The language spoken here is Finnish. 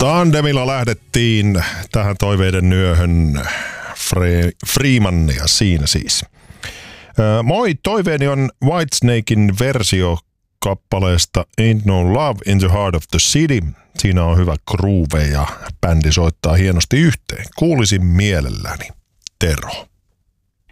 Tandemilla lähdettiin tähän toiveiden yöhön. Freemannia siinä siis. Moi, toiveeni on Whitesnakein versio kappaleesta Ain't No Love in the Heart of the City. Siinä on hyvä groove ja bändi soittaa hienosti yhteen. Kuulisin mielelläni. Tero.